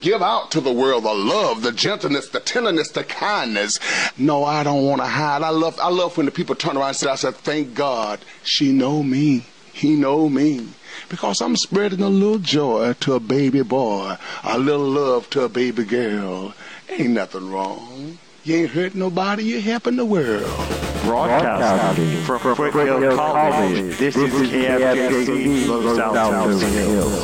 Give out to the world the love, the gentleness, the tenderness, the kindness. No, I don't want to hide. I love when the people turn around and say, I said, thank God she know me. He know me. Because I'm spreading a little joy to a baby boy, a little love to a baby girl. Ain't nothing wrong. You ain't hurt nobody, you're helping the world. Broadcasting from Foothill College, this is KFJC, Los Altos Hills.